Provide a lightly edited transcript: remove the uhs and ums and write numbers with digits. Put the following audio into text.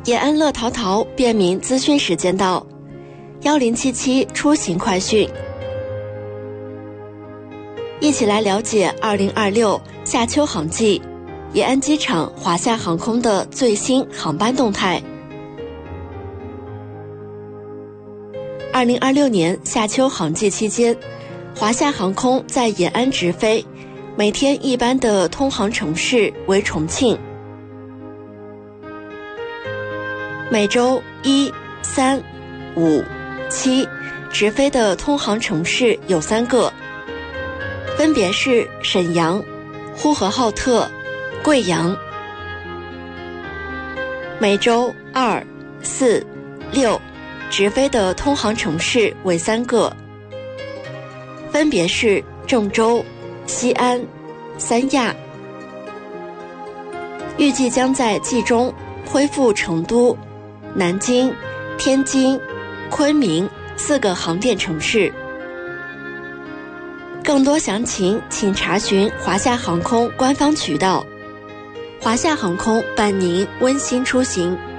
延安乐淘淘便民资讯时间到，1077出行快讯，一起来了解2026夏秋航季延安机场华夏航空的最新航班动态。2026年夏秋航季期间，华夏航空在延安直飞，每天一班的通航城市为重庆。每周1、3、5、7直飞的通航城市有3个，分别是沈阳、呼和浩特、贵阳。每周2、4、6直飞的通航城市为3个，分别是郑州、西安、三亚。预计将在季中恢复成都、南京、天津、昆明4个航点城市。更多详情请查询华夏航空官方渠道。华夏航空伴您温馨出行。